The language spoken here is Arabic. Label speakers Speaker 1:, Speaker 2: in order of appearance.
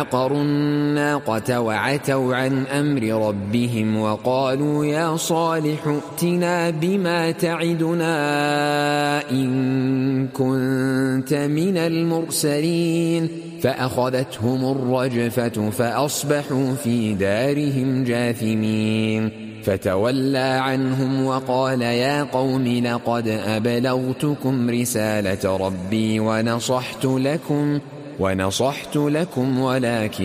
Speaker 1: عقروا الناقة وعتوا عن أمر ربهم وقالوا يا صالح ائتنا بما تعدنا إن كنت من المرسلين فأخذتهم الرجفة فأصبحوا في دارهم جاثمين فتولى عنهم وقال يا قوم لقد أبلغتكم رسالة ربي ونصحت لكم ولكن